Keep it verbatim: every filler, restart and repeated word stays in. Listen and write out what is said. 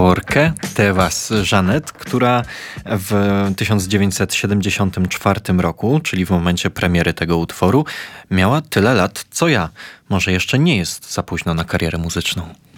Porque Te Vas Janet, która w tysiąc dziewięćset siedemdziesiątym czwartym roku, czyli w momencie premiery tego utworu, miała tyle lat co ja. Może jeszcze nie jest za późno na karierę muzyczną.